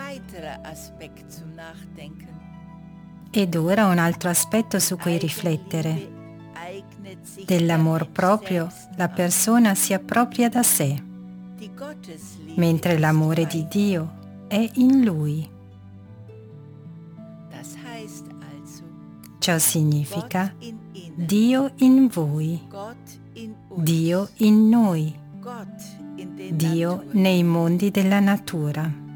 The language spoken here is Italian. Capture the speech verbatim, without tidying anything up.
Ed ora un altro aspetto su cui riflettere. Dell'amor proprio la persona si appropria da sé, mentre l'amore di Dio è in lui. Ciò significa Dio in voi, Dio in noi, Dio nei mondi della natura.